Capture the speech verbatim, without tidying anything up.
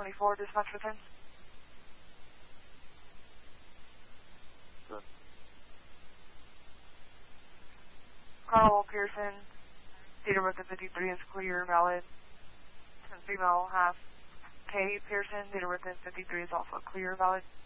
twenty-four, dispatch for ten. Good. Carl Pearson, date of birth of fifty-three is clear, valid. And female half K Pearson, date of birth of fifty-three is also clear, valid.